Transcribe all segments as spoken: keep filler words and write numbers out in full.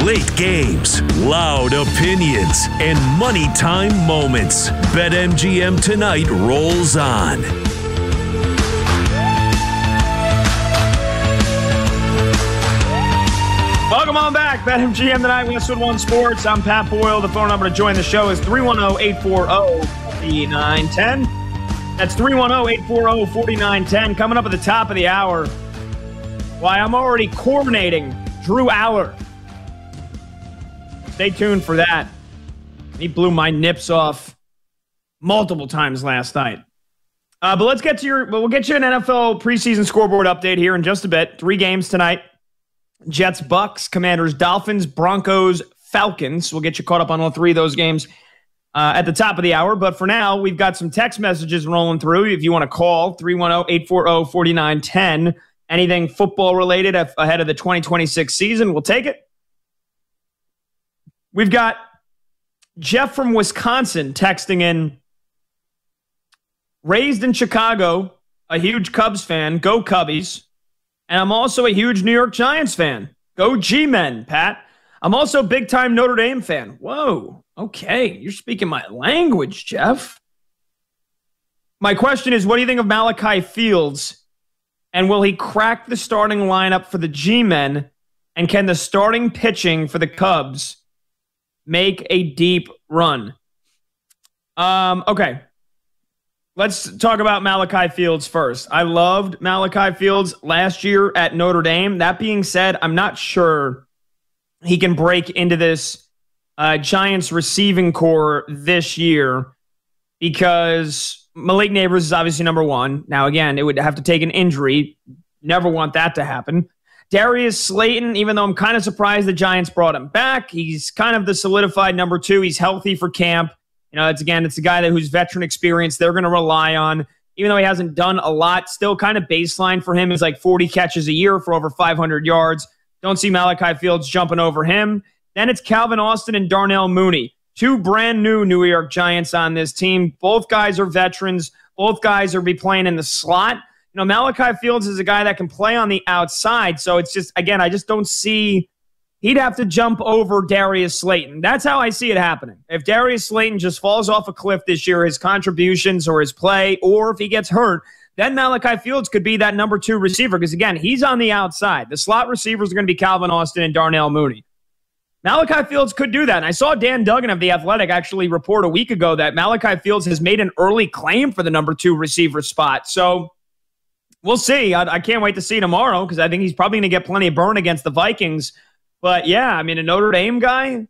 Late games, loud opinions, and money time moments. BetMGM Tonight rolls on. Welcome on back. BetMGM Tonight, Westwood One Sports. I'm Pat Boyle. The phone number to join the show is three one zero, eight four zero, four nine one zero. That's three one zero, eight four zero, four nine one zero. Coming up at the top of the hour, why I'm already coordinating Drew Aller. Stay tuned for that. He blew my nips off multiple times last night. Uh, but let's get to your, well, we'll get you an N F L preseason scoreboard update here in just a bit. Three games tonight. Jets, Bucks, Commanders, Dolphins, Broncos, Falcons. We'll get you caught up on all three of those games uh, at the top of the hour. But for now, we've got some text messages rolling through. If you want to call, three one zero, eight four zero, four nine one zero. Anything football related ahead of the twenty twenty-six season, we'll take it. We've got Jeff from Wisconsin texting in. Raised in Chicago, a huge Cubs fan. Go Cubbies. And I'm also a huge New York Giants fan. Go G-Men, Pat. I'm also a big-time Notre Dame fan. Whoa, okay. You're speaking my language, Jeff. My question is, what do you think of Malachi Fields? And will he crack the starting lineup for the G-Men? And can the starting pitching for the Cubs make a deep run? Um, okay. Let's talk about Malachi Fields first. I loved Malachi Fields last year at Notre Dame. That being said, I'm not sure he can break into this uh, Giants receiving core this year because Malik Neighbors is obviously number one. Now, again, it would have to take an injury. Never want that to happen. Darius Slayton, even though I'm kind of surprised the Giants brought him back, he's kind of the solidified number two. He's healthy for camp. You know, it's again, it's a guy that who's veteran experience they're going to rely on. Even though he hasn't done a lot, still kind of baseline for him is like forty catches a year for over five hundred yards. Don't see Malachi Fields jumping over him. Then it's Calvin Austin and Darnell Mooney. Two brand new New York Giants on this team. Both guys are veterans. Both guys are be playing in the slot. You know, Malachi Fields is a guy that can play on the outside. So it's just, again, I just don't see... He'd have to jump over Darius Slayton. That's how I see it happening. If Darius Slayton just falls off a cliff this year, his contributions or his play, or if he gets hurt, then Malachi Fields could be that number two receiver. Because, again, he's on the outside. The slot receivers are going to be Calvin Austin and Darnell Mooney. Malachi Fields could do that. And I saw Dan Duggan of The Athletic actually report a week ago that Malachi Fields has made an early claim for the number two receiver spot. So we'll see. I, I can't wait to see tomorrow because I think he's probably going to get plenty of burn against the Vikings. But, yeah, I mean, a Notre Dame guy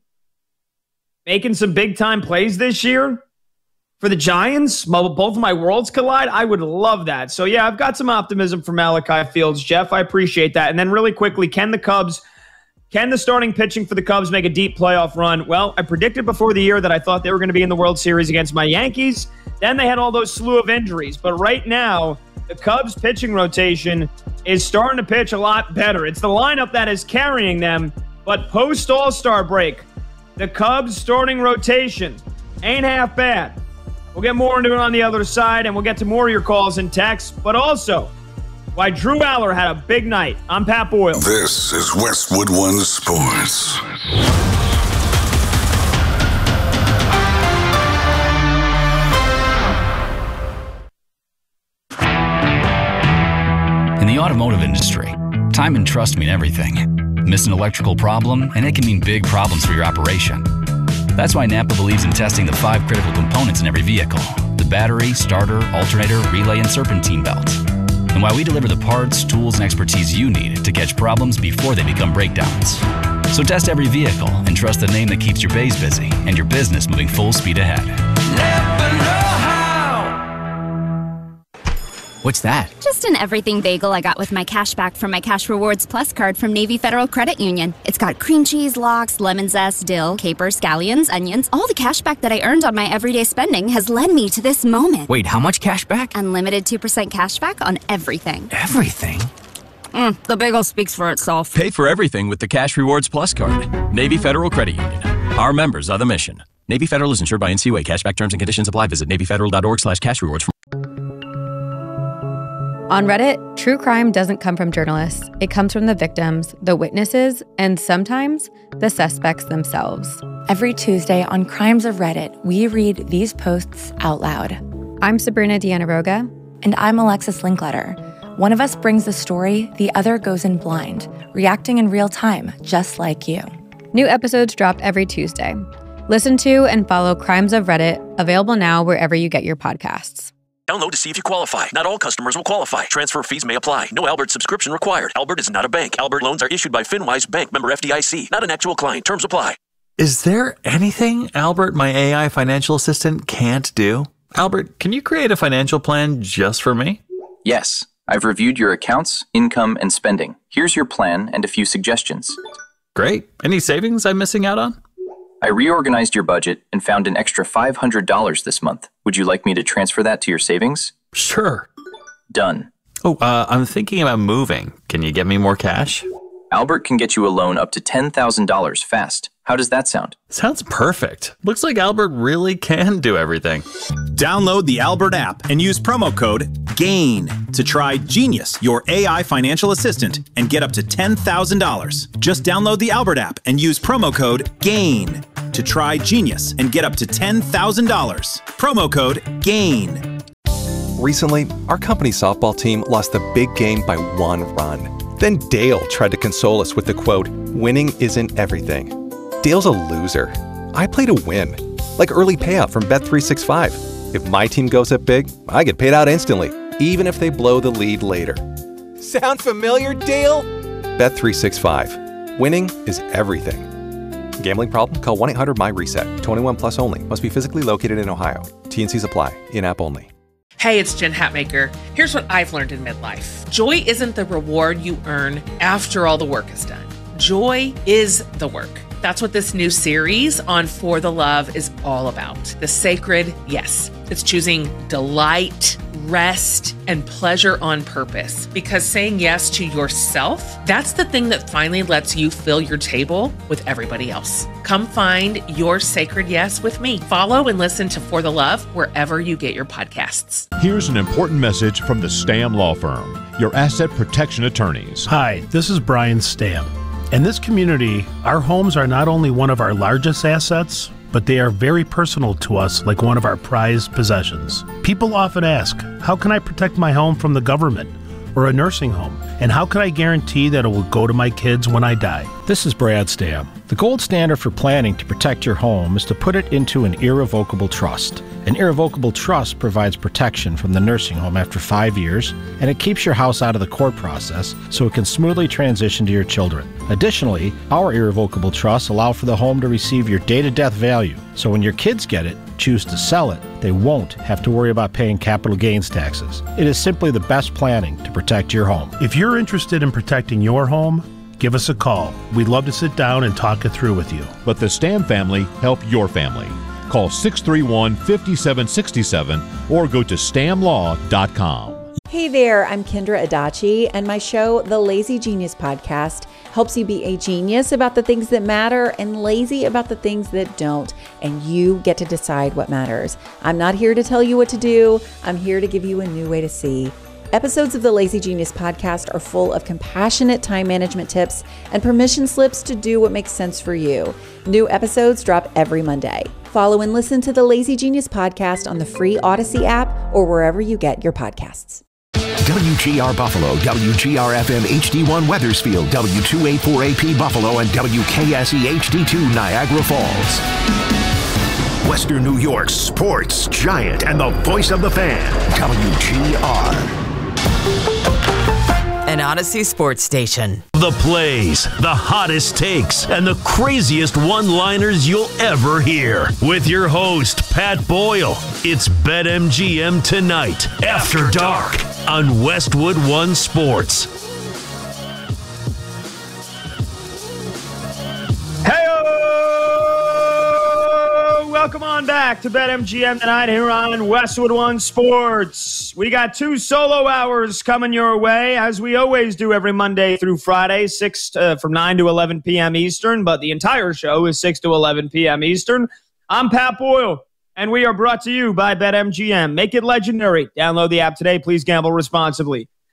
making some big-time plays this year for the Giants, both of my worlds collide, I would love that. So, yeah, I've got some optimism for Malachi Fields, Jeff. I appreciate that. And then really quickly, can the Cubs, can the starting pitching for the Cubs make a deep playoff run? Well, I predicted before the year that I thought they were going to be in the World Series against my Yankees. Then they had all those slew of injuries. But right now, the Cubs pitching rotation is starting to pitch a lot better. It's the lineup that is carrying them, but post All-Star break, the Cubs starting rotation ain't half bad. We'll get more into it on the other side, and we'll get to more of your calls and texts, but also why Drew Aller had a big night. I'm Pat Boyle. This is Westwood One Sports. In the automotive industry, time and trust mean everything. Miss an electrical problem, and it can mean big problems for your operation. That's why Napa believes in testing the five critical components in every vehicle: the battery, starter, alternator, relay, and serpentine belt. And why we deliver the parts, tools, and expertise you need to catch problems before they become breakdowns. So test every vehicle and trust the name that keeps your bays busy and your business moving full speed ahead. Napa know-how! What's that? Just an everything bagel I got with my cash back from my Cash Rewards Plus card from Navy Federal Credit Union. It's got cream cheese, lox, lemon zest, dill, capers, scallions, onions. All the cash back that I earned on my everyday spending has led me to this moment. Wait, how much cash back? Unlimited two percent cash back on everything. Everything? Mm, the bagel speaks for itself. Pay for everything with the Cash Rewards Plus card. Navy Federal Credit Union. Our members are the mission. Navy Federal is insured by N C U A. Cashback terms and conditions apply. Visit Navy Federal dot org slash cash rewards. On Reddit, true crime doesn't come from journalists. It comes from the victims, the witnesses, and sometimes the suspects themselves. Every Tuesday on Crimes of Reddit, we read these posts out loud. I'm Sabrina Dianaroga. And I'm Alexis Linkletter. One of us brings the story, the other goes in blind, reacting in real time, just like you. New episodes drop every Tuesday. Listen to and follow Crimes of Reddit, available now wherever you get your podcasts. Download to see if you qualify. Not all customers will qualify. Transfer fees may apply. No Albert subscription required. Albert is not a bank. Albert loans are issued by FinWise Bank, member F D I C. Not an actual client. Terms apply. Is there anything Albert, my A I financial assistant, can't do? Albert, can you create a financial plan just for me? Yes. I've reviewed your accounts, income, and spending. Here's your plan and a few suggestions. Great. Any savings I'm missing out on? I reorganized your budget and found an extra five hundred dollars this month. Would you like me to transfer that to your savings? Sure. Done. Oh, uh, I'm thinking about moving. Can you get me more cash? Albert can get you a loan up to ten thousand dollars fast. How does that sound? Sounds perfect. Looks like Albert really can do everything. Download the Albert app and use promo code GAIN to try Genius, your A I financial assistant, and get up to ten thousand dollars. Just download the Albert app and use promo code GAIN to try Genius and get up to ten thousand dollars. Promo code GAIN. Recently, our company softball team lost the big game by one run. Then Dale tried to console us with the quote, "Winning isn't everything." Dale's a loser. I play to win, like early payout from Bet three sixty-five. If my team goes up big, I get paid out instantly, even if they blow the lead later. Sound familiar, Dale? Bet three sixty-five. Winning is everything. Gambling problem? Call one eight hundred M Y reset. twenty-one plus only. Must be physically located in Ohio. T and Cs apply. In-app only. Hey, it's Jen Hatmaker. Here's what I've learned in midlife. Joy isn't the reward you earn after all the work is done. Joy is the work. That's what this new series on For the Love is all about. The sacred yes. It's choosing delight, rest, and pleasure on purpose. Because saying yes to yourself, that's the thing that finally lets you fill your table with everybody else. Come find your sacred yes with me. Follow and listen to For the Love wherever you get your podcasts. Here's an important message from the Stam Law Firm, your asset protection attorneys. Hi, this is Brian Stam. In this community, our homes are not only one of our largest assets, but they are very personal to us, like one of our prized possessions. People often ask, how can I protect my home from the government or a nursing home? And how can I guarantee that it will go to my kids when I die? This is Brad Stam. The gold standard for planning to protect your home is to put it into an irrevocable trust. An irrevocable trust provides protection from the nursing home after five years, and it keeps your house out of the court process so it can smoothly transition to your children. Additionally, our irrevocable trusts allow for the home to receive your day-to-death value, so when your kids get it, choose to sell it, they won't have to worry about paying capital gains taxes. It is simply the best planning to protect your home. If you're interested in protecting your home, give us a call. We'd love to sit down and talk it through with you. Let the Stam family help your family. Call six three one, five seven six seven or go to stam law dot com. Hey there, I'm Kendra Adachi, and my show, The Lazy Genius Podcast, helps you be a genius about the things that matter and lazy about the things that don't, and you get to decide what matters. I'm not here to tell you what to do. I'm here to give you a new way to see. Episodes of the Lazy Genius Podcast are full of compassionate time management tips and permission slips to do what makes sense for you. New episodes drop every Monday. Follow and listen to the Lazy Genius Podcast on the free Odyssey app or wherever you get your podcasts. W G R Buffalo, W G R F M H D one Weathersfield, W two eighty-four A P Buffalo, and W K S E H D two Niagara Falls. Western New York's sports giant and the voice of the fan, W G R. An Odyssey sports station. The plays, the hottest takes, and the craziest one-liners you'll ever hear. With your host, Pat Boyle. It's BetMGM Tonight, After Dark, on Westwood One Sports. Welcome on back to BetMGM Tonight here on Westwood One Sports. We got two solo hours coming your way, as we always do every Monday through Friday, six uh, from nine to eleven p.m. Eastern, but the entire show is six to eleven p.m. Eastern. I'm Pat Boyle, and we are brought to you by BetMGM. Make it legendary. Download the app today. Please gamble responsibly.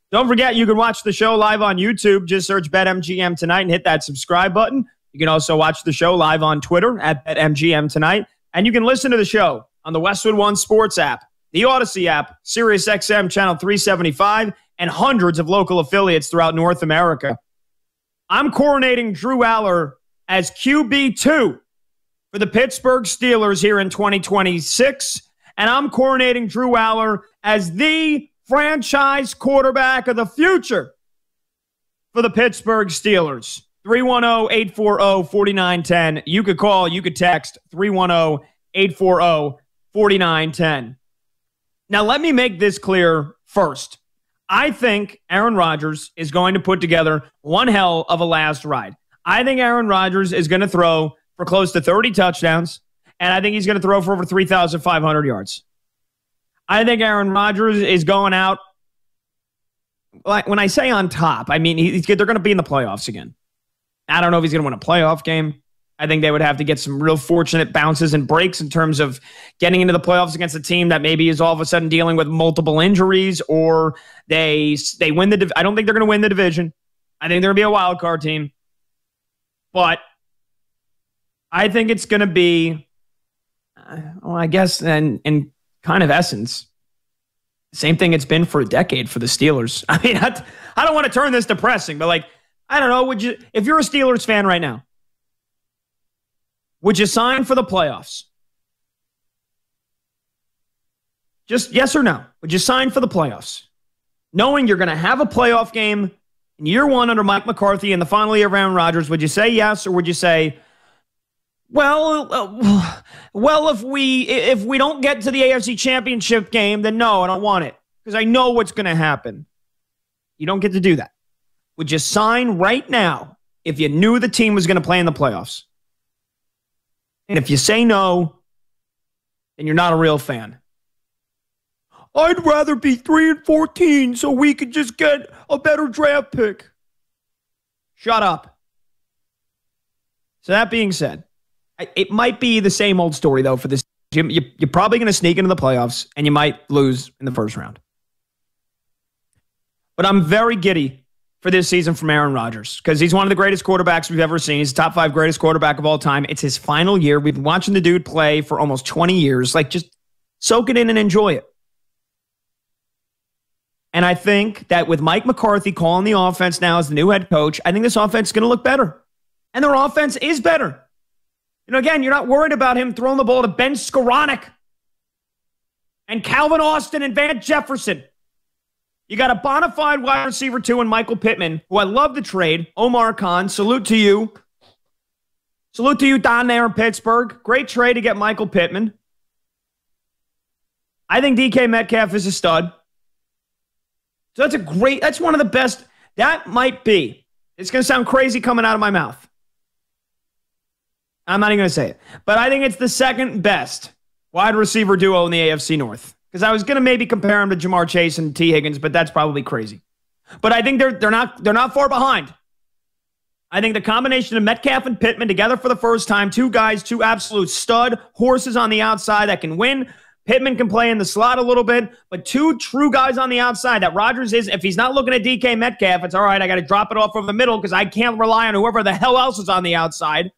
Don't forget, you can watch the show live on YouTube. Just search BetMGM Tonight and hit that subscribe button. You can also watch the show live on Twitter at BetMGM Tonight. And you can listen to the show on the Westwood One Sports app, the Odyssey app, SiriusXM Channel three seventy-five, and hundreds of local affiliates throughout North America. I'm coronating Drew Aller as Q B two for the Pittsburgh Steelers here in twenty twenty-six. And I'm coronating Drew Aller as the franchise quarterback of the future for the Pittsburgh Steelers. three one zero, eight four zero, four nine one zero. You could call, you could text three one zero, eight four zero, four nine one zero. Now, let me make this clear first. I think Aaron Rodgers is going to put together one hell of a last ride. I think Aaron Rodgers is going to throw for close to thirty touchdowns, and I think he's going to throw for over three thousand five hundred yards. I think Aaron Rodgers is going out, when I say on top, I mean he's, they're going to be in the playoffs again. I don't know if he's going to win a playoff game. I think they would have to get some real fortunate bounces and breaks in terms of getting into the playoffs against a team that maybe is all of a sudden dealing with multiple injuries, or they they win the div- I don't think they're going to win the division. I think they're going to be a wild card team. But I think it's going to be, uh, well, I guess, in, in kind of essence, same thing it's been for a decade for the Steelers. I mean, I, I don't want to turn this depressing, but like, I don't know, would you, if you're a Steelers fan right now, would you sign for the playoffs? Just yes or no. Would you sign for the playoffs? Knowing you're going to have a playoff game in year one under Mike McCarthy and the final year of Aaron Rodgers, would you say yes, or would you say, well, uh, well, if we if we don't get to the A F C Championship game, then no, I don't want it because I know what's going to happen. You don't get to do that. Would you sign right now if you knew the team was going to play in the playoffs? And if you say no, then you're not a real fan. I'd rather be three and fourteen so we could just get a better draft pick. Shut up. So that being said, it might be the same old story, though, for this. You're probably going to sneak into the playoffs, and you might lose in the first round. But I'm very giddy for this season from Aaron Rodgers because he's one of the greatest quarterbacks we've ever seen. He's the top five greatest quarterback of all time. It's his final year. We've been watching the dude play for almost twenty years. Like, just soak it in and enjoy it. And I think that with Mike McCarthy calling the offense now as the new head coach, I think this offense is going to look better. And their offense is better. You know, again, you're not worried about him throwing the ball to Ben Skoranek and Calvin Austin and Van Jefferson. You got a bona fide wide receiver, too, in Michael Pittman, who I love the trade. Omar Khan, salute to you. Salute to you down there in Pittsburgh. Great trade to get Michael Pittman. I think D K Metcalf is a stud. So that's a great, that's one of the best. That might be, it's going to sound crazy coming out of my mouth. I'm not even going to say it. But I think it's the second best wide receiver duo in the A F C North. Because I was going to maybe compare him to Jamar Chase and T. Higgins, but that's probably crazy. But I think they're they're not they're not far behind. I think the combination of Metcalf and Pittman together for the first time, two guys, two absolute stud horses on the outside that can win. Pittman can play in the slot a little bit, but two true guys on the outside that Rodgers is, if he's not looking at D K Metcalf, it's all right, I got to drop it off over the middle because I can't rely on whoever the hell else is on the outside.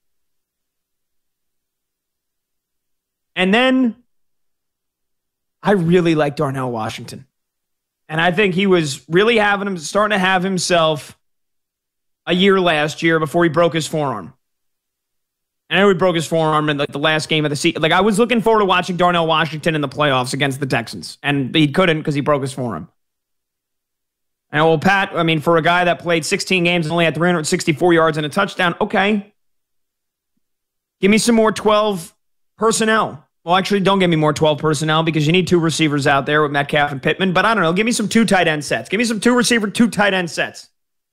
And then I really like Darnell Washington. And I think he was really having him, starting to have himself a year last year before he broke his forearm. I know he broke his forearm in like the last game of the season. Like I was looking forward to watching Darnell Washington in the playoffs against the Texans, and he couldn't because he broke his forearm. And well, Pat, I mean, for a guy that played sixteen games and only had three hundred sixty-four yards and a touchdown, okay. Give me some more twelve personnel. Well, actually, don't give me more twelve personnel because you need two receivers out there with Metcalf and Pittman. But I don't know. Give me some two tight end sets. Give me some two receiver, two tight end sets.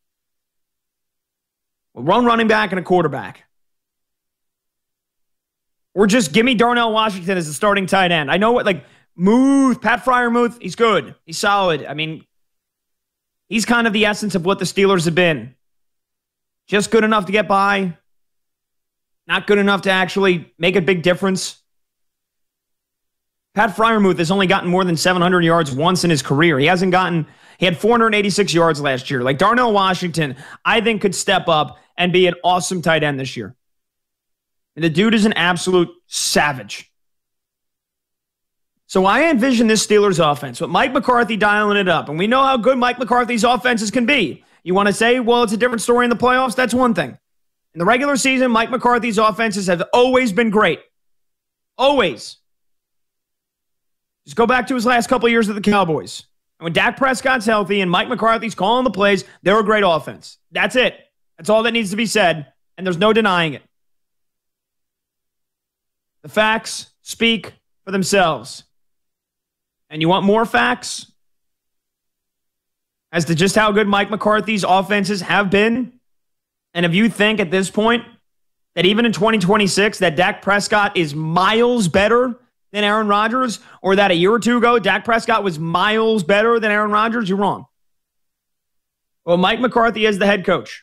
One running back and a quarterback. Or just give me Darnell Washington as the starting tight end. I know what, like, Muth, Pat Freiermuth, he's good. He's solid. I mean, he's kind of the essence of what the Steelers have been. Just good enough to get by. Not good enough to actually make a big difference. Pat Freiermuth has only gotten more than seven hundred yards once in his career. He hasn't gotten, he had four hundred eighty-six yards last year. Like Darnell Washington, I think could step up and be an awesome tight end this year. And the dude is an absolute savage. So I envision this Steelers offense with Mike McCarthy dialing it up. And we know how good Mike McCarthy's offenses can be. You want to say, well, it's a different story in the playoffs? That's one thing. In the regular season, Mike McCarthy's offenses have always been great. Always. Just go back to his last couple of years with the Cowboys. And when Dak Prescott's healthy and Mike McCarthy's calling the plays, they're a great offense. That's it. That's all that needs to be said, and there's no denying it. The facts speak for themselves. And you want more facts as to just how good Mike McCarthy's offenses have been? And if you think at this point that even in twenty twenty-six that Dak Prescott is miles better than Aaron Rodgers, or that a year or two ago Dak Prescott was miles better than Aaron Rodgers, you're wrong. Well, Mike McCarthy is the head coach.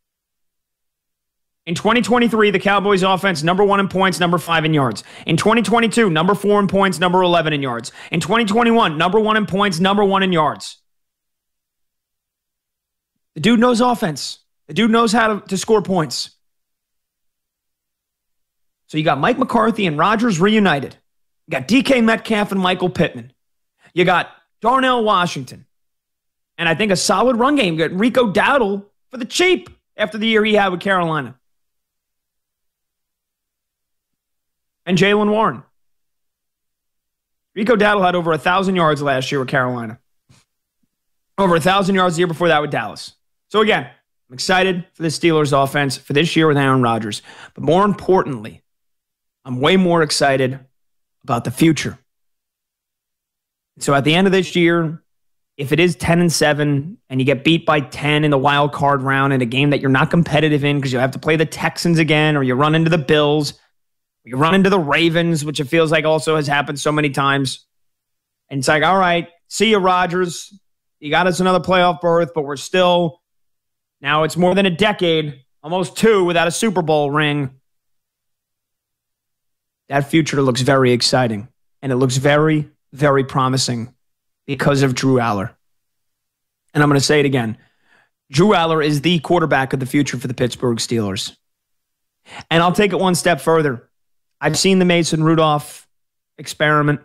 In twenty twenty-three, the Cowboys offense, number one in points, number five in yards. In twenty twenty-two, number four in points, number eleven in yards. In twenty twenty-one, number one in points, number one in yards. The dude knows offense. The dude knows how to, to score points. So you got Mike McCarthy and Rodgers reunited. You got D K Metcalf and Michael Pittman. You got Darnell Washington. And I think a solid run game. You got Rico Dowdle for the cheap after the year he had with Carolina. And Jaylen Warren. Rico Dowdle had over one thousand yards last year with Carolina. Over one thousand yards the year before that with Dallas. So again, I'm excited for the Steelers offense for this year with Aaron Rodgers. But more importantly, I'm way more excited about the future. So at the end of this year, if it is ten and seven and you get beat by ten in the wild card round in a game that you're not competitive in because you have to play the Texans again, or you run into the Bills, or you run into the Ravens, which it feels like also has happened so many times. And it's like, all right, see you, Rodgers. You got us another playoff berth, but we're still, now it's more than a decade, almost two, without a Super Bowl ring. That future looks very exciting. And it looks very, very promising because of Drew Aller. And I'm going to say it again. Drew Aller is the quarterback of the future for the Pittsburgh Steelers. And I'll take it one step further. I've seen the Mason Rudolph experiment.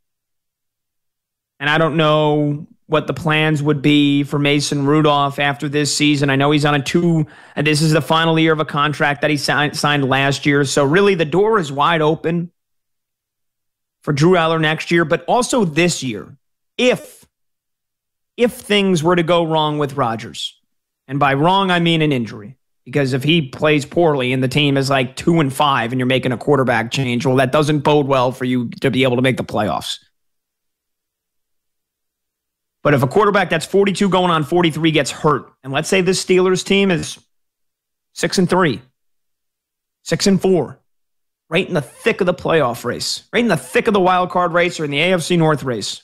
And I don't know what the plans would be for Mason Rudolph after this season. I know he's on a two, and this is the final year of a contract that he signed, signed last year. So really the door is wide open for Drew Aller next year, but also this year. If, if things were to go wrong with Rodgers, and by wrong, I mean an injury, because if he plays poorly and the team is like two and five and you're making a quarterback change, well, that doesn't bode well for you to be able to make the playoffs. But if a quarterback that's forty-two going on forty-three gets hurt, and let's say this Steelers team is six and three, six and four, right in the thick of the playoff race, right in the thick of the wild card race or in the A F C North race.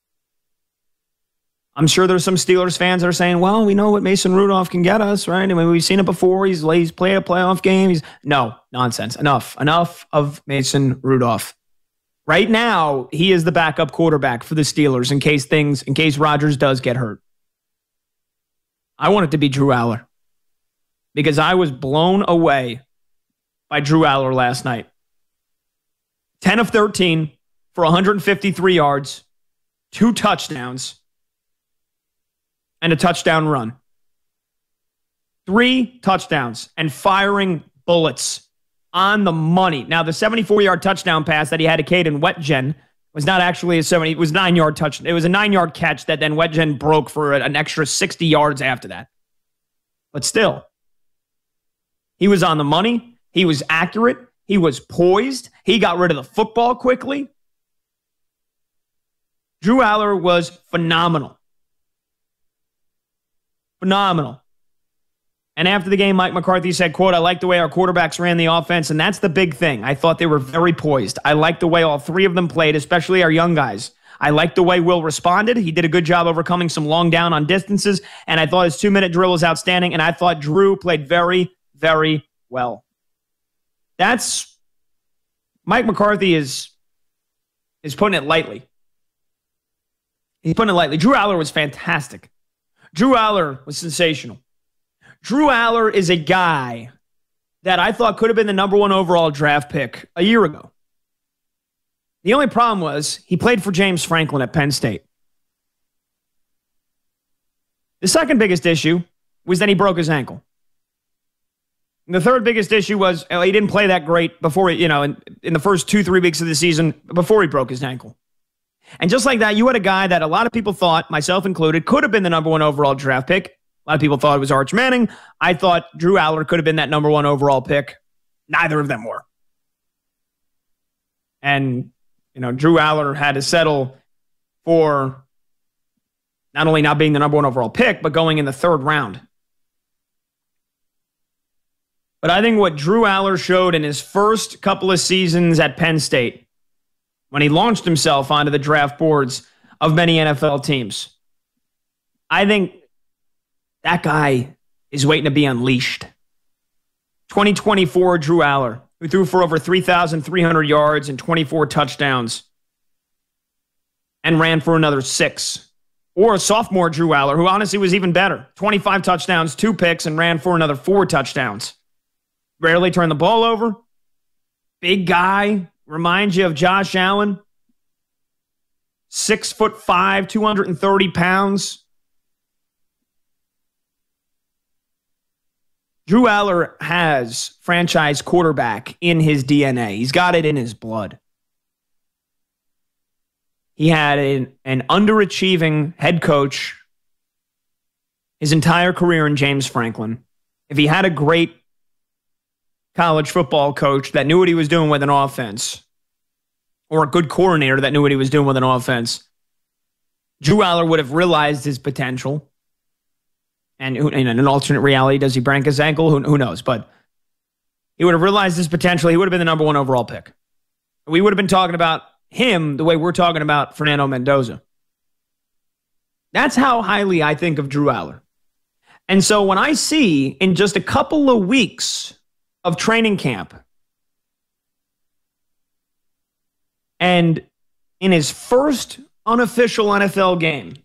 I'm sure there's some Steelers fans that are saying, well, we know what Mason Rudolph can get us, right? I mean, we've seen it before. He's, he's played a playoff game. He's No, nonsense. Enough. Enough of Mason Rudolph. Right now, he is the backup quarterback for the Steelers in case things, in case Rodgers does get hurt. I want it to be Drew Aller because I was blown away by Drew Aller last night. ten of thirteen for one hundred fifty-three yards, two touchdowns, and a touchdown run. Three touchdowns and firing bullets on the money. Now, the seventy-four-yard touchdown pass that he had to Caden Wetjen was not actually a seventy. It was a nine-yard touchdown. It was a nine-yard catch that then Wetjen broke for an extra sixty yards after that. But still, he was on the money. He was accurate. He was poised. He got rid of the football quickly. Drew Aller was phenomenal. Phenomenal. And after the game, Mike McCarthy said, quote, I like the way our quarterbacks ran the offense, and that's the big thing. I thought they were very poised. I liked the way all three of them played, especially our young guys. I liked the way Will responded. He did a good job overcoming some long down on distances, and I thought his two-minute drill was outstanding, and I thought Drew played very, very well. That's, Mike McCarthy is, is putting it lightly. He's putting it lightly. Drew Aller was fantastic. Drew Aller was sensational. Drew Aller is a guy that I thought could have been the number one overall draft pick a year ago. The only problem was he played for James Franklin at Penn State. The second biggest issue was that he broke his ankle. And the third biggest issue was he didn't play that great before, you know, in, in the first two, three weeks of the season before he broke his ankle. And just like that, you had a guy that a lot of people thought, myself included, could have been the number one overall draft pick. A lot of people thought it was Arch Manning. I thought Drew Aller could have been that number one overall pick. Neither of them were. And, you know, Drew Aller had to settle for not only not being the number one overall pick, but going in the third round. But I think what Drew Aller showed in his first couple of seasons at Penn State, when he launched himself onto the draft boards of many N F L teams, I think that guy is waiting to be unleashed. twenty twenty-four Drew Aller, who threw for over three thousand three hundred yards and twenty-four touchdowns and ran for another six. Or a sophomore Drew Aller, who honestly was even better. twenty-five touchdowns, two picks, and ran for another four touchdowns. Rarely turned the ball over. Big guy. Reminds you of Josh Allen. Six foot five, two hundred thirty pounds. Drew Aller has franchise quarterback in his D N A. He's got it in his blood. He had an, an underachieving head coach his entire career in James Franklin. If he had a great college football coach that knew what he was doing with an offense, or a good coordinator that knew what he was doing with an offense, Drew Aller would have realized his potential. And in an alternate reality, does he break his ankle? Who, who knows? But he would have realized his potential. He would have been the number one overall pick. We would have been talking about him the way we're talking about Fernando Mendoza. That's how highly I think of Drew Aller. And so when I see in just a couple of weeks of training camp, and in his first unofficial N F L game,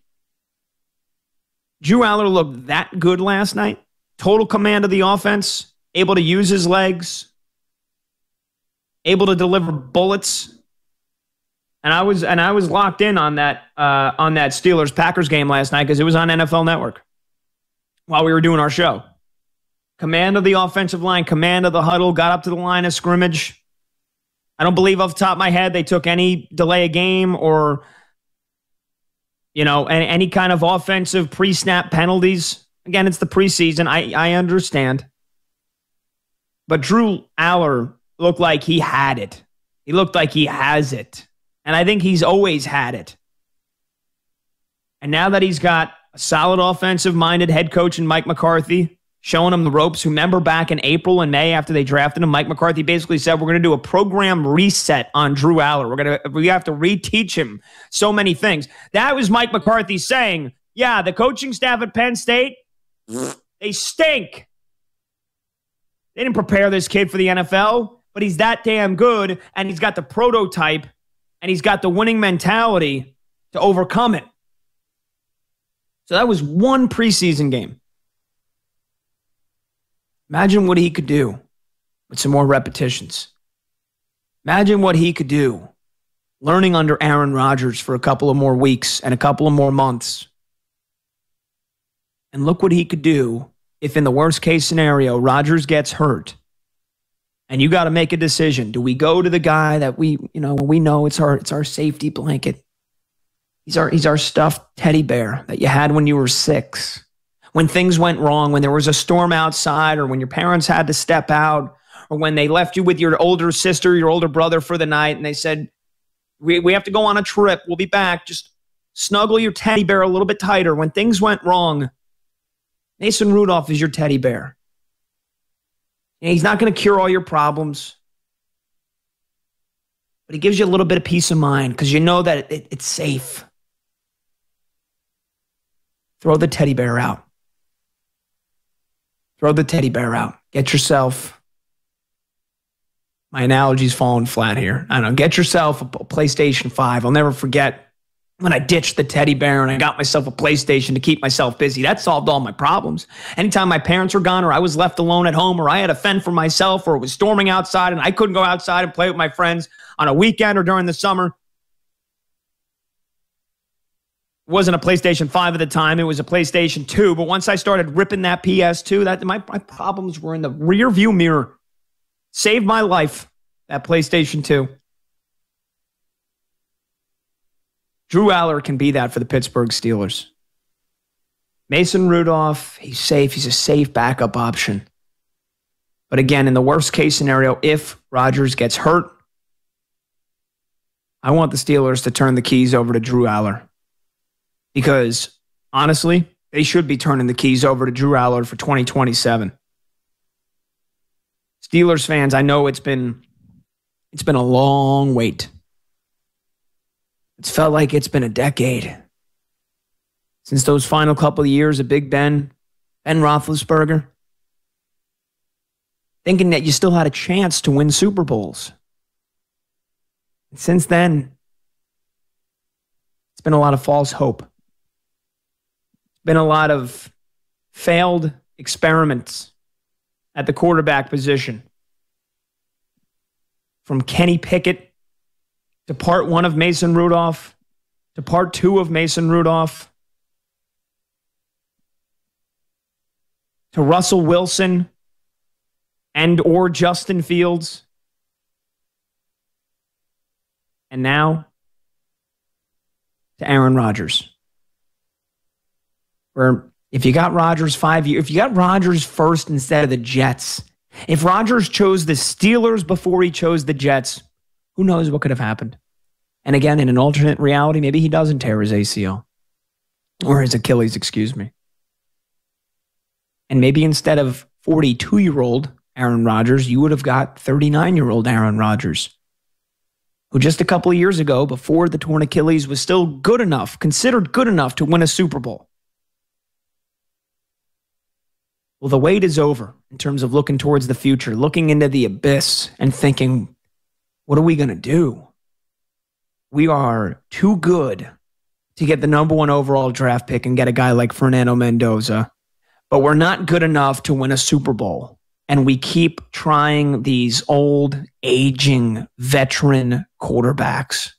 Drew Aller looked that good last night. Total command of the offense, able to use his legs, able to deliver bullets. And I was and I was locked in on that uh, on that Steelers-Packers game last night because it was on N F L Network while we were doing our show. Command of the offensive line, command of the huddle, got up to the line of scrimmage. I don't believe off the top of my head they took any delay of game or, you know, any, any kind of offensive pre-snap penalties. Again, it's the preseason. I, I understand. But Drew Aller looked like he had it. He looked like he has it. And I think he's always had it. And now that he's got a solid offensive-minded head coach in Mike McCarthy, showing him the ropes. Remember back in April and May after they drafted him, Mike McCarthy basically said, we're going to do a program reset on Drew Aller. We're going to, we have to reteach him so many things. That was Mike McCarthy saying, yeah, the coaching staff at Penn State, they stink. They didn't prepare this kid for the N F L, but he's that damn good, and he's got the prototype, and he's got the winning mentality to overcome it. So that was one preseason game. Imagine what he could do with some more repetitions. Imagine what he could do learning under Aaron Rodgers for a couple of more weeks and a couple of more months. And look what he could do if in the worst case scenario, Rodgers gets hurt and you got to make a decision. Do we go to the guy that we, you know, we know it's our, it's our safety blanket. He's our, he's our stuffed teddy bear that you had when you were six. When things went wrong, when there was a storm outside, or when your parents had to step out, or when they left you with your older sister, your older brother for the night, and they said, we, we have to go on a trip. We'll be back. Just snuggle your teddy bear a little bit tighter. When things went wrong, Mason Rudolph is your teddy bear. And he's not going to cure all your problems, but he gives you a little bit of peace of mind because you know that it, it, it's safe. Throw the teddy bear out. Throw the teddy bear out. Get yourself my analogy's falling flat here. I don't know. Get yourself a PlayStation five. I'll never forget when I ditched the teddy bear and I got myself a PlayStation to keep myself busy. That solved all my problems. Anytime my parents were gone or I was left alone at home or I had to fend for myself or it was storming outside and I couldn't go outside and play with my friends on a weekend or during the summer. It wasn't a PlayStation five at the time. It was a PlayStation two. But once I started ripping that P S two, that my, my problems were in the rear view mirror. Saved my life, that PlayStation two. Drew Aller can be that for the Pittsburgh Steelers. Mason Rudolph, he's safe. He's a safe backup option. But again, in the worst case scenario, if Rodgers gets hurt, I want the Steelers to turn the keys over to Drew Aller. Because, honestly, they should be turning the keys over to Drew Aller for twenty twenty-seven. Steelers fans, I know it's been, it's been a long wait. It's felt like it's been a decade since those final couple of years of Big Ben, Ben Roethlisberger, thinking that you still had a chance to win Super Bowls. And since then, it's been a lot of false hope. It's been a lot of failed experiments at the quarterback position. From Kenny Pickett to part one of Mason Rudolph, to part two of Mason Rudolph, to Russell Wilson and or Justin Fields. And now to Aaron Rodgers. Where if you got Rodgers five years, if you got Rodgers first instead of the Jets, if Rodgers chose the Steelers before he chose the Jets, who knows what could have happened? And again, in an alternate reality, maybe he doesn't tear his A C L. Or his Achilles, excuse me. And maybe instead of forty-two-year-old Aaron Rodgers, you would have got thirty-nine-year-old Aaron Rodgers, who just a couple of years ago, before the torn Achilles, was still good enough, considered good enough to win a Super Bowl. Well, the wait is over in terms of looking towards the future, looking into the abyss and thinking, what are we going to do? We are too good to get the number one overall draft pick and get a guy like Fernando Mendoza, but we're not good enough to win a Super Bowl. And we keep trying these old, aging, veteran quarterbacks.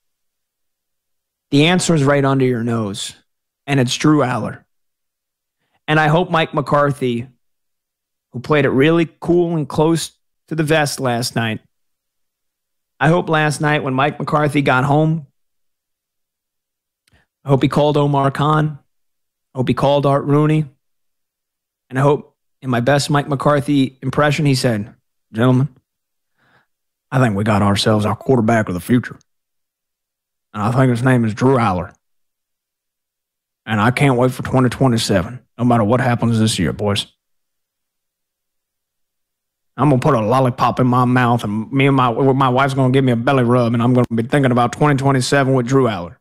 The answer is right under your nose, and it's Drew Aller. And I hope Mike McCarthy, who played it really cool and close to the vest last night, I hope last night when Mike McCarthy got home, I hope he called Omar Khan. I hope he called Art Rooney. And I hope in my best Mike McCarthy impression, he said, gentlemen, I think we got ourselves our quarterback of the future. And I think his name is Drew Aller. And I can't wait for twenty twenty-seven, no matter what happens this year, boys. I'm going to put a lollipop in my mouth, and me and my, my wife's going to give me a belly rub, and I'm going to be thinking about twenty twenty-seven with Drew Aller.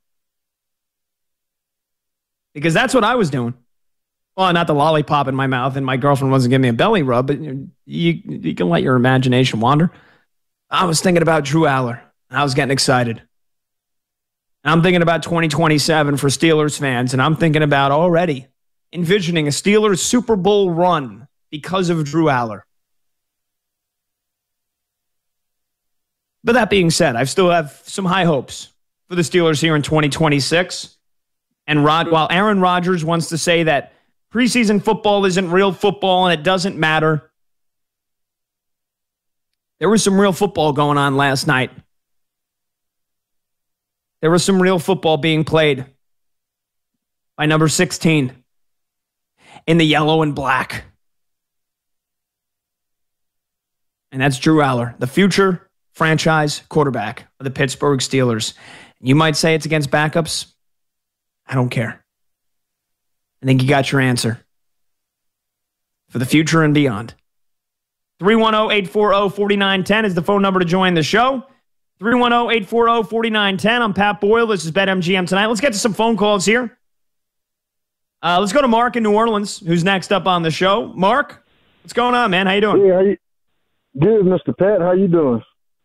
Because that's what I was doing. Well, not the lollipop in my mouth, and my girlfriend wasn't giving me a belly rub, but you, you, you can let your imagination wander. I was thinking about Drew Aller, and I was getting excited. And I'm thinking about twenty twenty-seven for Steelers fans, and I'm thinking about already envisioning a Steelers Super Bowl run because of Drew Aller. But that being said, I still have some high hopes for the Steelers here in twenty twenty-six. And Rod, while Aaron Rodgers wants to say that preseason football isn't real football and it doesn't matter, there was some real football going on last night. There was some real football being played by number sixteen in the yellow and black. And that's Drew Aller, the future franchise quarterback of the Pittsburgh Steelers. You might say it's against backups. I don't care. I think you got your answer for the future and beyond. three one zero, eight four zero, four nine one zero is the phone number to join the show. three one zero, eight four zero, four nine one zero. I'm Pat Boyle. This is BetMGM Tonight. Let's get to some phone calls here. Uh, let's go to Mark in New Orleans, who's next up on the show. Mark, what's going on, man? How you doing? Hey, how you, Good, Mister Pat. How you doing?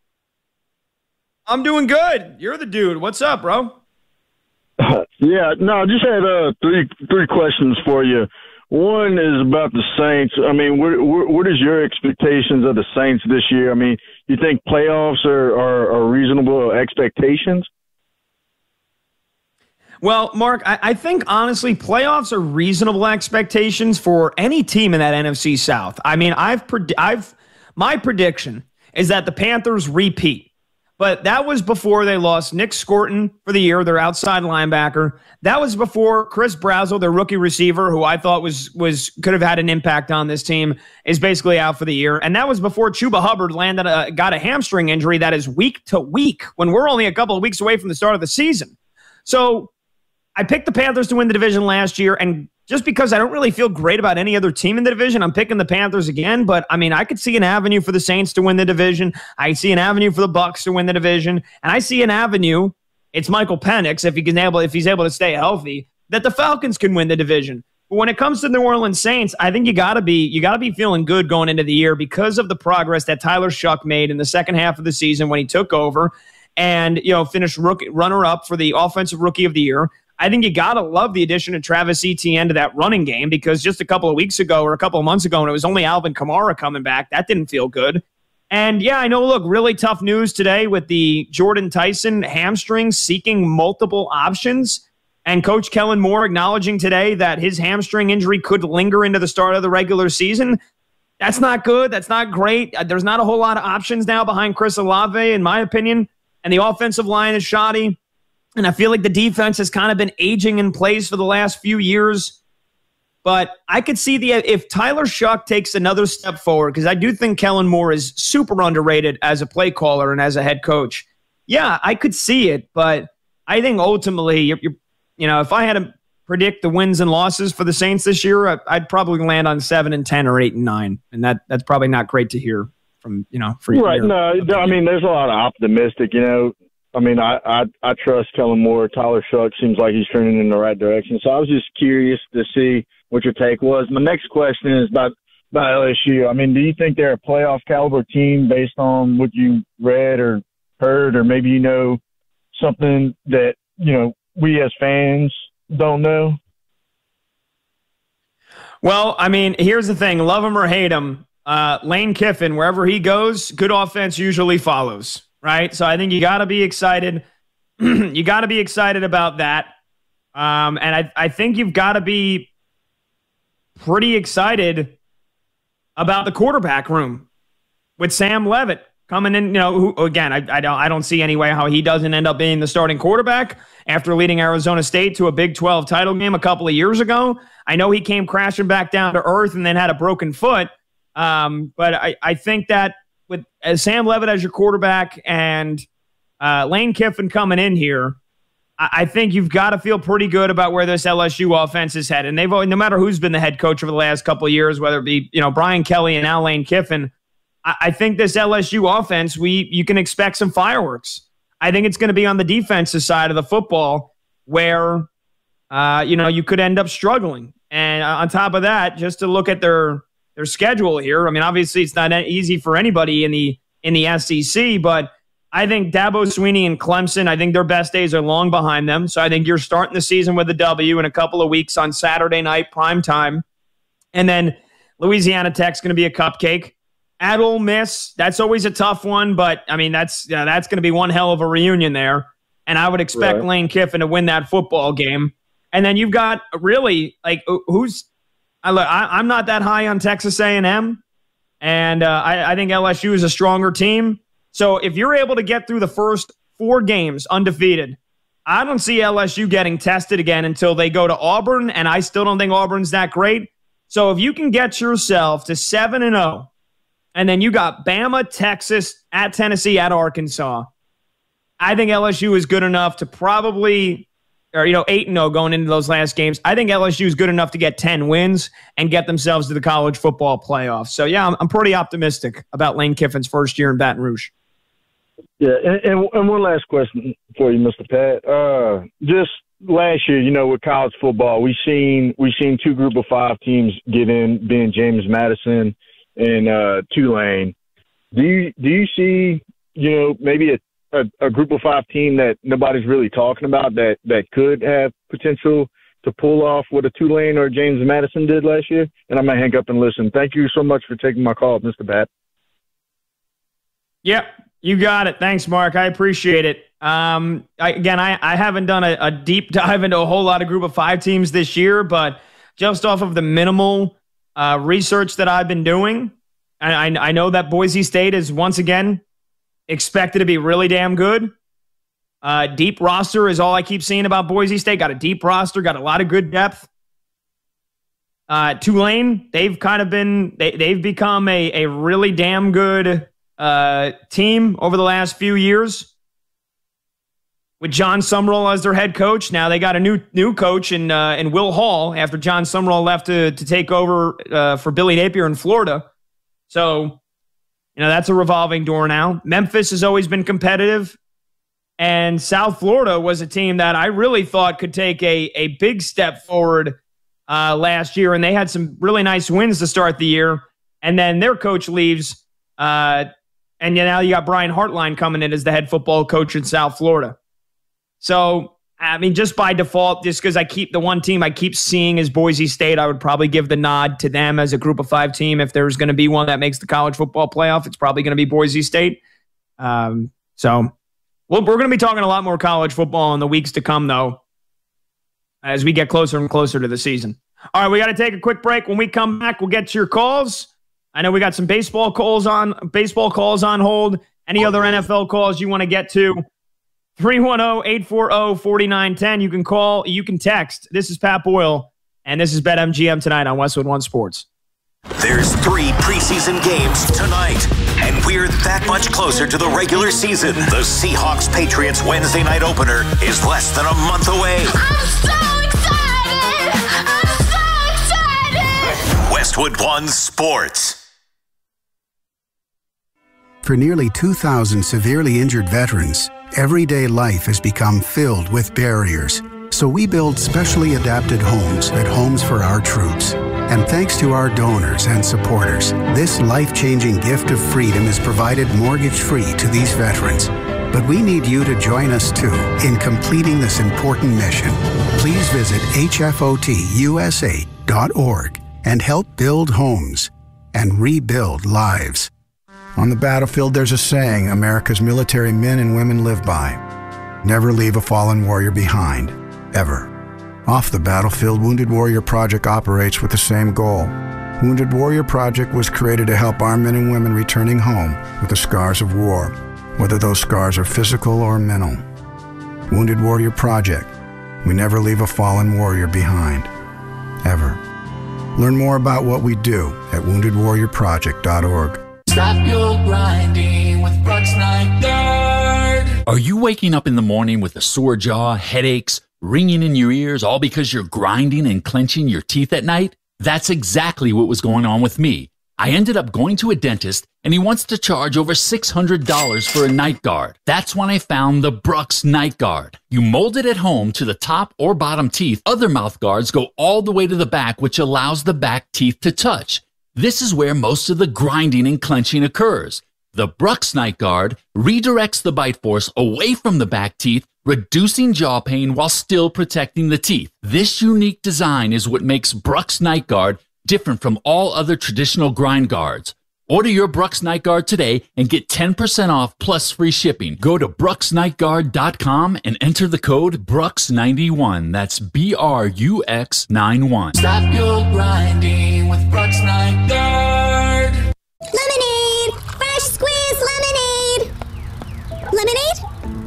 I'm doing good. You're the dude. What's up, bro? Yeah, no, I just had uh, three three questions for you. One is about the Saints. I mean, what, what, what is your expectations of the Saints this year? I mean, you think playoffs are, are, are reasonable expectations? Well, Mark, I, I think honestly, playoffs are reasonable expectations for any team in that N F C South. I mean, I've, pred- I've, my prediction is that the Panthers repeat. But that was before they lost Nick Scorton for the year, their outside linebacker. That was before Chris Brazzell, their rookie receiver, who I thought was was could have had an impact on this team, is basically out for the year. And that was before Chuba Hubbard landed a, got a hamstring injury that is week to week when we're only a couple of weeks away from the start of the season. So I picked the Panthers to win the division last year, and just because I don't really feel great about any other team in the division, I'm picking the Panthers again. But, I mean, I could see an avenue for the Saints to win the division. I see an avenue for the Bucs to win the division. And I see an avenue, it's Michael Penix, if he can able, if he's able to stay healthy, that the Falcons can win the division. But when it comes to the New Orleans Saints, I think you got to be you got to be feeling good going into the year because of the progress that Tyler Shuck made in the second half of the season when he took over and, you know, finished rookie, runner-up for the Offensive Rookie of the Year. I think you got to love the addition of Travis Etienne to that running game because just a couple of weeks ago or a couple of months ago when it was only Alvin Kamara coming back, that didn't feel good. And, yeah, I know, look, really tough news today with the Jordan Tyson hamstring seeking multiple options. And Coach Kellen Moore acknowledging today that his hamstring injury could linger into the start of the regular season. That's not good. That's not great. There's not a whole lot of options now behind Chris Olave, in my opinion. And the offensive line is shoddy. And I feel like the defense has kind of been aging in place for the last few years. But I could see the if Tyler Shuck takes another step forward, because I do think Kellen Moore is super underrated as a play caller and as a head coach. Yeah, I could see it, but I think ultimately, you're, you're, you know, if I had to predict the wins and losses for the Saints this year, I, I'd probably land on seven and ten or eight and nine, and that that's probably not great to hear from you know. For right? Your no, opinion. I mean, there's a lot of optimistic, you know. I mean, I, I I trust Kellen Moore. Tyler Shuck seems like he's turning in the right direction. So I was just curious to see what your take was. My next question is about, about L S U. I mean, do you think they're a playoff caliber team based on what you read or heard, or maybe you know something that, you know, we as fans don't know? Well, I mean, here's the thing. Love him or hate him, uh, Lane Kiffin, wherever he goes, good offense usually follows. Right. So I think you got to be excited. you got to be excited about that. Um, and I, I think you've got to be pretty excited about the quarterback room with Sam Leavitt coming in. You know, who, again, I, I don't I don't see any way how he doesn't end up being the starting quarterback after leading Arizona State to a Big twelve title game a couple of years ago. I know he came crashing back down to earth and then had a broken foot. Um, but I, I think that with as Sam Leavitt as your quarterback and uh, Lane Kiffin coming in here, I, I think you've got to feel pretty good about where this L S U offense is headed. And they've no matter who's been the head coach over the last couple of years, whether it be you know Brian Kelly and now Lane Kiffin, I, I think this L S U offense, we you can expect some fireworks. I think it's going to be on the defensive side of the football where uh, you know you could end up struggling. And on top of that, just to look at their their schedule here. I mean, obviously it's not easy for anybody in the in the S E C, but I think Dabo Swinney and Clemson, I think their best days are long behind them. So I think you're starting the season with a W in a couple of weeks on Saturday night, prime time. And then Louisiana Tech's going to be a cupcake. At Ole Miss, that's always a tough one, but I mean, that's yeah, that's going to be one hell of a reunion there. And I would expect right. Lane Kiffin to win that football game. And then you've got really, like, who's I look, I, I'm not that high on Texas A and M, and uh, I, I think L S U is a stronger team. So if you're able to get through the first four games undefeated, I don't see L S U getting tested again until they go to Auburn, and I still don't think Auburn's that great. So if you can get yourself to seven and oh, and then you got Bama, Texas, at Tennessee, at Arkansas, I think L S U is good enough to probably – or, you know, eight and oh going into those last games. I think L S U is good enough to get ten wins and get themselves to the college football playoffs. So, yeah, I'm, I'm pretty optimistic about Lane Kiffin's first year in Baton Rouge. Yeah, and, and, and one last question for you, Mister Pat. Uh, just last year, you know, with college football, we've seen, we've seen two group of five teams get in, being James Madison and uh, Tulane. do you do you see, you know, maybe a, a, a group of five team that nobody's really talking about that, that could have potential to pull off what a Tulane or James Madison did last year? And I'm going to hang up and listen. Thank you so much for taking my call, Mister Pat. Yep, you got it. Thanks, Mark. I appreciate it. Um, I, again, I, I haven't done a, a deep dive into a whole lot of group of five teams this year, but just off of the minimal uh, research that I've been doing, I, I know that Boise State is once again expected to be really damn good. Uh, deep roster is all I keep seeing about Boise State. Got a deep roster, got a lot of good depth. Uh, Tulane, they've kind of been, they, they've become a, a really damn good uh, team over the last few years. With John Sumrall as their head coach. Now they got a new new coach in uh, in Will Hall after John Sumrall left to, to take over uh, for Billy Napier in Florida. So, you know, that's a revolving door now. Memphis has always been competitive. And South Florida was a team that I really thought could take a, a big step forward uh, last year. And they had some really nice wins to start the year. And then their coach leaves. Uh, and now you got Brian Hartline coming in as the head football coach in South Florida. So, I mean, just by default, just because I keep the one team I keep seeing is Boise State, I would probably give the nod to them as a group of five team. If there's going to be one that makes the college football playoff, it's probably going to be Boise State. Um, so, well, we're going to be talking a lot more college football in the weeks to come, though, as we get closer and closer to the season. All right, we got to take a quick break. When we come back, we'll get to your calls. I know we got some baseball calls on baseball calls on hold. Any other N F L calls you want to get to? three one zero, eight four zero, four nine one zero. You can call, you can text. This is Pat Boyle, and this is BetMGM tonight on Westwood One Sports. There's three preseason games tonight, and we're that much closer to the regular season. The Seahawks-Patriots Wednesday night opener is less than a month away. I'm so excited! I'm so excited! Westwood One Sports. For nearly two thousand severely injured veterans, everyday life has become filled with barriers. So we build specially adapted homes at Homes for Our Troops. And thanks to our donors and supporters, this life-changing gift of freedom is provided mortgage-free to these veterans. But we need you to join us, too, in completing this important mission. Please visit H F O T U S A dot org and help build homes and rebuild lives. On the battlefield, there's a saying America's military men and women live by. Never leave a fallen warrior behind, ever. Off the battlefield, Wounded Warrior Project operates with the same goal. Wounded Warrior Project was created to help our men and women returning home with the scars of war, whether those scars are physical or mental. Wounded Warrior Project. We never leave a fallen warrior behind, ever. Learn more about what we do at wounded warrior project dot org. Stop your grinding with Brooks Night Guard. Are you waking up in the morning with a sore jaw, headaches, ringing in your ears, all because you're grinding and clenching your teeth at night? That's exactly what was going on with me. I ended up going to a dentist, and he wants to charge over six hundred dollars for a night guard. That's when I found the Brooks Night Guard. You mold it at home to the top or bottom teeth. Other mouth guards go all the way to the back, which allows the back teeth to touch. This is where most of the grinding and clenching occurs. The Brooks Night Guard redirects the bite force away from the back teeth, reducing jaw pain while still protecting the teeth. This unique design is what makes Brooks Night Guard different from all other traditional grind guards. Order your Brooks Night Guard today and get ten percent off plus free shipping. Go to brooks night guard dot com and enter the code Brooks ninety-one. That's B R U X ninety-one. Stop your grinding with Brooks Night Guard. Lemonade! Fresh squeezed lemonade! Lemonade?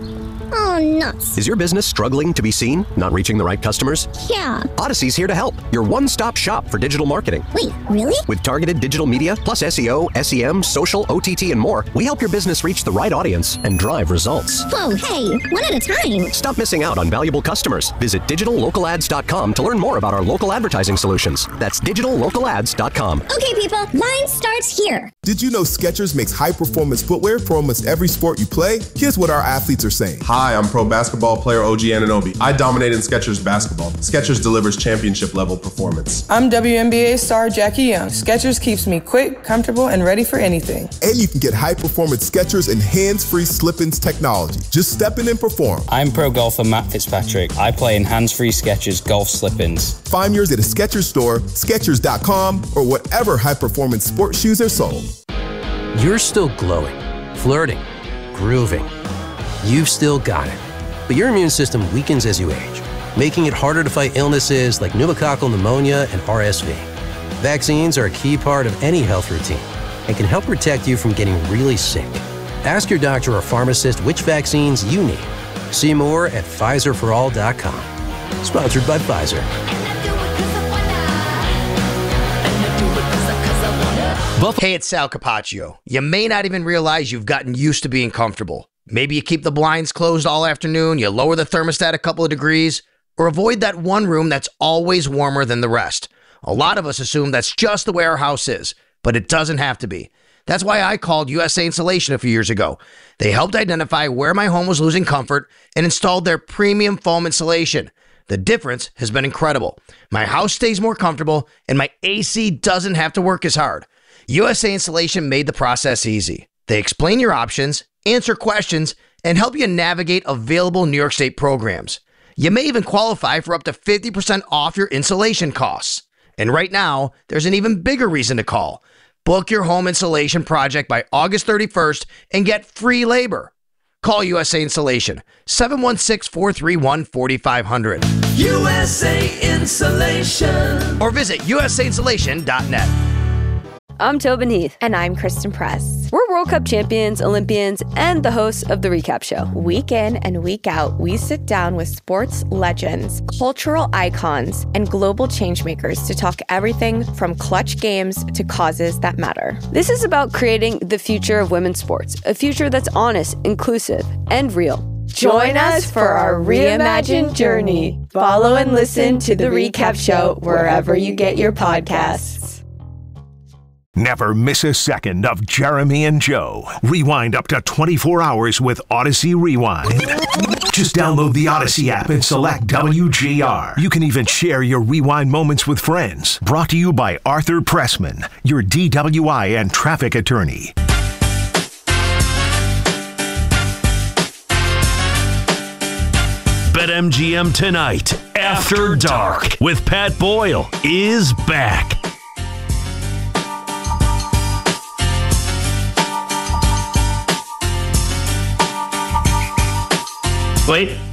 Oh, nuts. Is your business struggling to be seen? Not reaching the right customers? Yeah. Odyssey's here to help. Your one-stop shop for digital marketing. Wait, really? With targeted digital media, plus S E O, S E M, social, O T T, and more, we help your business reach the right audience and drive results. Whoa, hey, one at a time. Stop missing out on valuable customers. Visit digital local ads dot com to learn more about our local advertising solutions. That's digital local ads dot com. Okay, people, line starts here. Did you know Skechers makes high-performance footwear for almost every sport you play? Here's what our athletes are saying. Hi, I'm pro basketball player O G Anunoby. I dominate in Skechers basketball. Skechers delivers championship level performance. I'm W N B A star Jackie Young. Skechers keeps me quick, comfortable, and ready for anything. And you can get high-performance Skechers and hands-free slip-ins technology. Just step in and perform. I'm pro golfer Matt Fitzpatrick. I play in hands-free Skechers golf slip-ins. Find yours at a Skechers store, Skechers dot com, or whatever high-performance sports shoes are sold. You're still glowing, flirting, grooving. You've still got it. But your immune system weakens as you age, making it harder to fight illnesses like pneumococcal pneumonia and R S V. Vaccines are a key part of any health routine and can help protect you from getting really sick. Ask your doctor or pharmacist which vaccines you need. See more at Pfizer for all dot com. Sponsored by Pfizer. Hey, it's Sal Capaccio. You may not even realize you've gotten used to being comfortable. Maybe you keep the blinds closed all afternoon, you lower the thermostat a couple of degrees, or avoid that one room that's always warmer than the rest. A lot of us assume that's just the way our house is, but it doesn't have to be. That's why I called U S A Insulation a few years ago. They helped identify where my home was losing comfort and installed their premium foam insulation. The difference has been incredible. My house stays more comfortable and my A C doesn't have to work as hard. U S A Insulation made the process easy. They explain your options, answer questions, and help you navigate available New York State programs. You may even qualify for up to fifty percent off your insulation costs. And right now, there's an even bigger reason to call. Book your home insulation project by August thirty-first and get free labor. Call U S A Insulation, seven one six, four three one, four five zero zero. U S A Insulation. Or visit U S A insulation dot net. I'm Tobin Heath. And I'm Kristen Press. We're World Cup champions, Olympians, and the hosts of The Recap Show. Week in and week out, we sit down with sports legends, cultural icons, and global changemakers to talk everything from clutch games to causes that matter. This is about creating the future of women's sports, a future that's honest, inclusive, and real. Join us for our reimagined journey. Follow and listen to The Recap Show wherever you get your podcasts. Never miss a second of Jeremy and Joe. Rewind up to twenty-four hours with Odyssey Rewind. Just download the Odyssey app and select W G R. You can even share your rewind moments with friends. Brought to you by Arthur Pressman, your D W I and traffic attorney. BetMGM Tonight, After Dark, with Pat Boyle, is back. Wait.